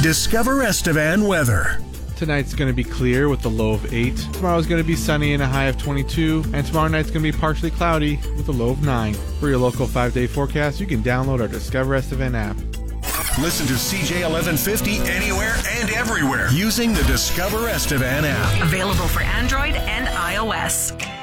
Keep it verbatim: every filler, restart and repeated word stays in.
Discover Estevan weather. Tonight's going to be clear with a low of eight. Tomorrow's going to be sunny and a high of twenty-two. And tomorrow night's going to be partially cloudy with a low of nine. For your local five-day forecast, you can download our Discover Estevan app. Listen to C J eleven fifty anywhere and everywhere using the Discover Estevan app. Available for Android and iOS.